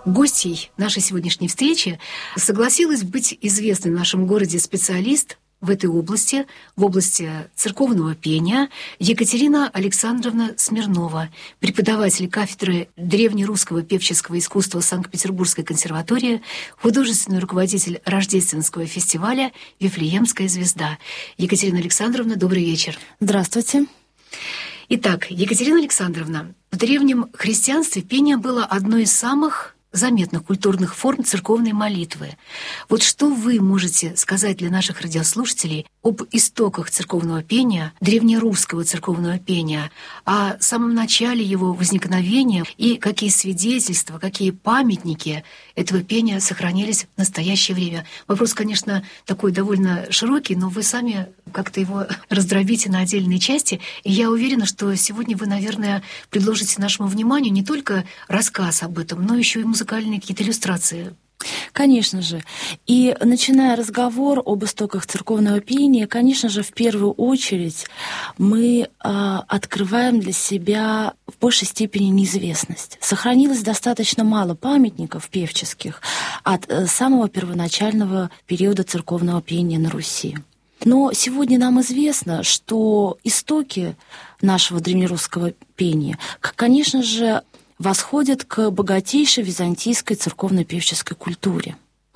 Гостьей нашей сегодняшней встречи согласилась быть известной в нашем городе специалист в этой области, в области церковного пения, Екатерина Александровна Смирнова, преподаватель кафедры древнерусского певческого искусства Санкт-Петербургской консерватории, художественный руководитель рождественского фестиваля «Вифлеемская звезда». Екатерина Александровна, добрый вечер. Здравствуйте. Итак, Екатерина Александровна, в древнем христианстве пение было одной из самых заметных культурных форм церковной молитвы. Вот что вы можете сказать для наших радиослушателей об истоках церковного пения, древнерусского церковного пения, о самом начале его возникновения и какие свидетельства, какие памятники этого пения сохранились в настоящее время? Вопрос, конечно, такой довольно широкий, но вы сами как-то его раздробите на отдельные части. И я уверена, что сегодня вы, наверное, предложите нашему вниманию не только рассказ об этом, но еще и музыкальные какие-то иллюстрации. Конечно же. И начиная разговор об истоках церковного пения, конечно же, в первую очередь мы открываем для себя в большей степени неизвестность. Сохранилось достаточно мало памятников певческих от самого первоначального периода церковного пения на Руси. Но сегодня нам известно, что истоки нашего древнерусского пения, конечно же, восходят к богатейшей византийской церковно-певческой культуре.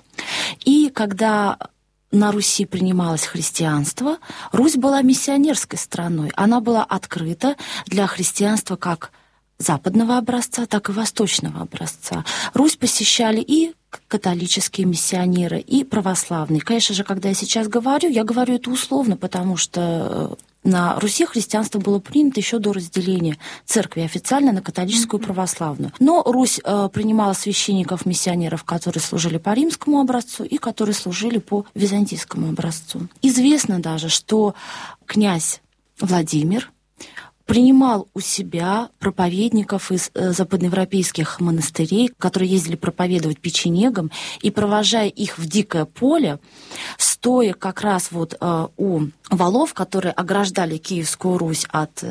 И когда на Руси принималось христианство, Русь была миссионерской страной. Она была открыта для христианства как западного образца, так и восточного образца. Русь посещали и католические миссионеры, и православные. Конечно же, когда я сейчас говорю, я говорю это условно, потому что на Руси христианство было принято еще до разделения церкви официально на католическую и православную. Но Русь принимала священников-миссионеров, которые служили по римскому образцу и которые служили по византийскому образцу. Известно даже, что князь Владимир принимал у себя проповедников из западноевропейских монастырей, которые ездили проповедовать печенегам, и, провожая их в дикое поле, стоя как раз вот у валов, которые ограждали Киевскую Русь от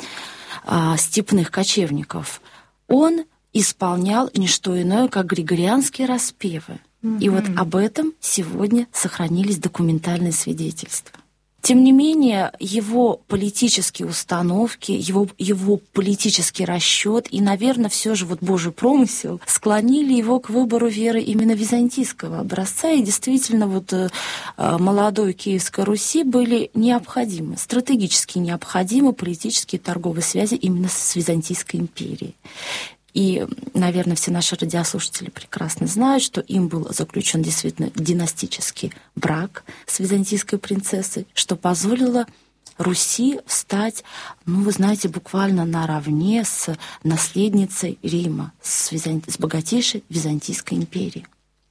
степных кочевников, он исполнял не что иное, как григорианские распевы. И вот об этом сегодня сохранились документальные свидетельства. Тем не менее, его политические установки, его политический расчет и, наверное, все же вот Божий промысел склонили его к выбору веры именно византийского образца. И действительно, вот молодой Киевской Руси были необходимы, стратегически необходимы политические и торговые связи именно с Византийской империей. И, наверное, все наши радиослушатели прекрасно знают, что им был заключен действительно династический брак с византийской принцессой, что позволило Руси встать, вы знаете, буквально наравне с наследницей Рима, с богатейшей Византийской империей.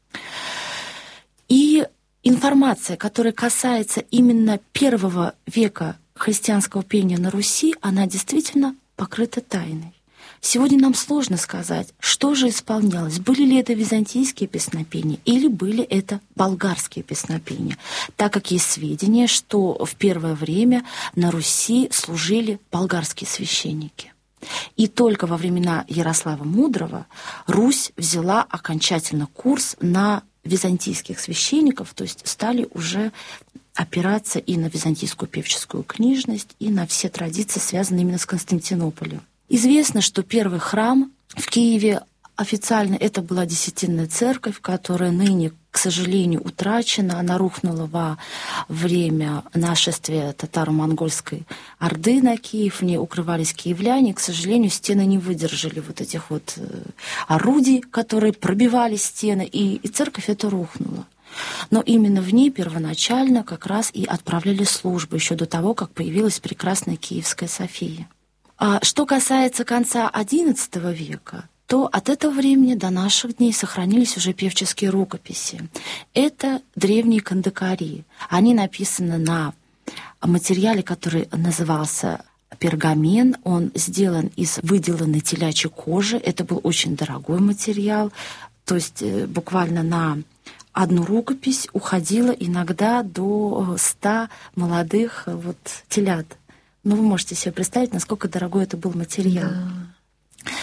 И информация, которая касается именно первого века христианского пения на Руси, она действительно покрыта тайной. Сегодня нам сложно сказать, что же исполнялось. Были ли это византийские песнопения или были это болгарские песнопения, так как есть сведения, что в первое время на Руси служили болгарские священники. И только во времена Ярослава Мудрого Русь взяла окончательно курс на византийских священников, то есть стали уже опираться и на византийскую певческую книжность, и на все традиции, связанные именно с Константинополем. Известно, что первый храм в Киеве официально это была Десятинная церковь, которая ныне, к сожалению, утрачена. Она рухнула во время нашествия татаро-монгольской орды на Киев. В ней укрывались киевляне. К сожалению, стены не выдержали вот этих вот орудий, которые пробивали стены, и церковь эта рухнула. Но именно в ней первоначально как раз и отправляли службы еще до того, как появилась прекрасная Киевская София. А что касается конца XI века, то от этого времени до наших дней сохранились уже певческие рукописи. Это древние кандакари. Они написаны на материале, который назывался пергамен. Он сделан из выделанной телячьей кожи. Это был очень дорогой материал. То есть буквально на одну рукопись уходило иногда до 100 молодых телят. Вы можете себе представить, насколько дорогой это был материал. Да.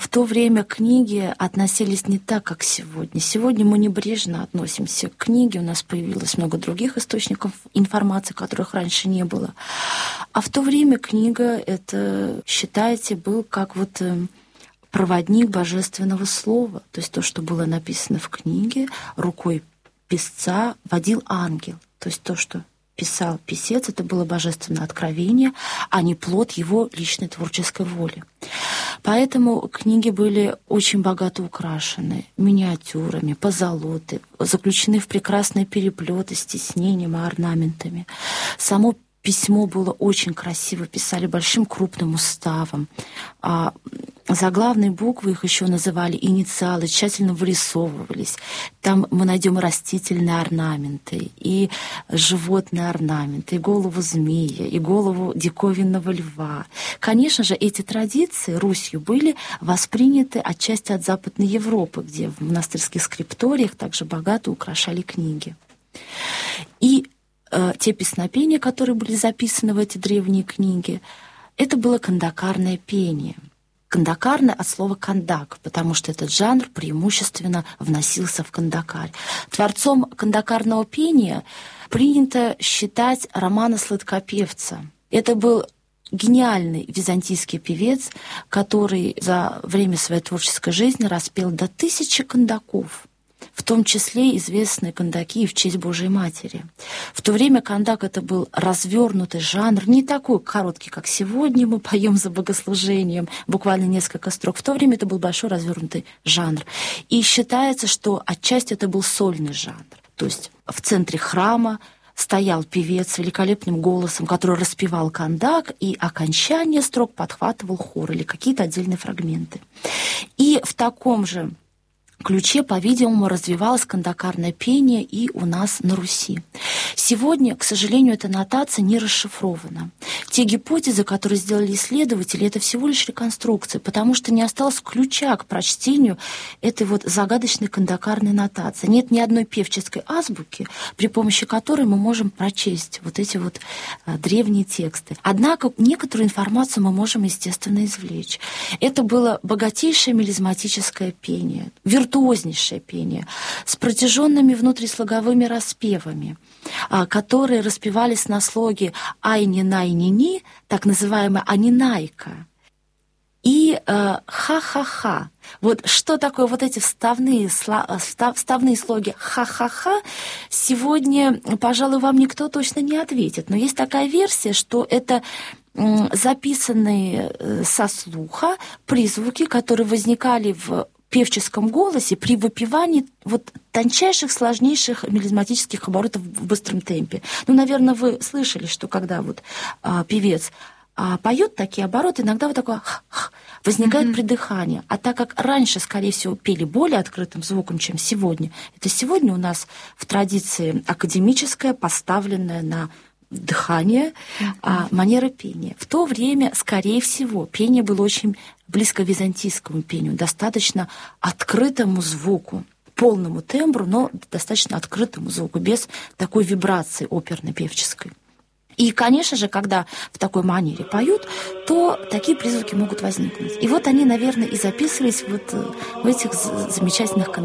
в то время книги относились не так, как сегодня. Сегодня мы небрежно относимся к книге, у нас появилось много других источников информации, которых раньше не было. А в то время книга, это, считайте, был как вот проводник божественного слова. То есть то, что было написано в книге, рукой писца водил ангел. То есть то, что писал писец, это было божественное откровение, а не плод его личной творческой воли. Поэтому книги были очень богато украшены миниатюрами, позолотой, заключены в прекрасные переплеты с тиснением и орнаментами. Само письмо было очень красиво, писали большим крупным уставом. Заглавные буквы, их еще называли инициалы, тщательно вырисовывались. Там мы найдем растительные орнаменты, и животные орнаменты, и голову змея, и голову диковинного льва. Конечно же, эти традиции Русью были восприняты отчасти от Западной Европы, где в монастырских скрипториях также богато украшали книги. И те песнопения, которые были записаны в эти древние книги, это было кандакарное пение. Кандакарное от слова «кандак», потому что этот жанр преимущественно вносился в Кандакарь. Творцом кандакарного пения принято считать Романа Сладкопевца. Это был гениальный византийский певец, который за время своей творческой жизни распел до 1000 кандаков, в том числе известные кандаки в честь Божией Матери. В то время кандак — это был развернутый жанр, не такой короткий, как сегодня мы поем за богослужением, буквально несколько строк. В то время это был большой развернутый жанр. И считается, что отчасти это был сольный жанр. То есть в центре храма стоял певец с великолепным голосом, который распевал кандак, и окончание строк подхватывал хор или какие-то отдельные фрагменты. И в таком же ключе, по-видимому, развивалось кандакарное пение и у нас на Руси. Сегодня, к сожалению, эта нотация не расшифрована. Те гипотезы, которые сделали исследователи, это всего лишь реконструкция, потому что не осталось ключа к прочтению этой вот загадочной кандакарной нотации. Нет ни одной певческой азбуки, при помощи которой мы можем прочесть вот эти вот древние тексты. Однако некоторую информацию мы можем, естественно, извлечь. Это было богатейшее мелизматическое пение, виртуознейшее пение с протяженными внутрислоговыми распевами, которые распевались на слоге «ай-ни-най-ни-ни», так называемая «анинайка», и «ха-ха-ха». Вот что такое вот эти вставные слоги «ха-ха-ха», сегодня, пожалуй, вам никто точно не ответит. Но есть такая версия, что это записанные со слуха призвуки, которые возникали в певческом голосе при выпевании вот тончайших, сложнейших мелизматических оборотов в быстром темпе. Ну, наверное, вы слышали, что когда вот певец поет такие обороты, иногда вот такое возникает придыхание. А так как раньше, скорее всего, пели более открытым звуком, чем сегодня, это сегодня у нас в традиции академическая, поставленная на дыхание, манера пения. В то время, скорее всего, пение было очень близко к византийскому пению, достаточно открытому звуку, полному тембру, но достаточно открытому звуку, без такой вибрации оперно-певческой. И, конечно же, когда в такой манере поют, то такие призвуки могут возникнуть. И вот они, наверное, и записывались вот в этих замечательных